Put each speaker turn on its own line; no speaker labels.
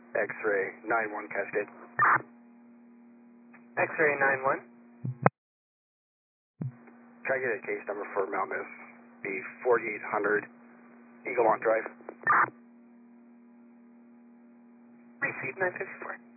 X-ray 9-1 Cascade.
X-ray 9-1.
Try to get a case number for Mount Miss. Be 4800 Eagle Mont Drive.
Received 954.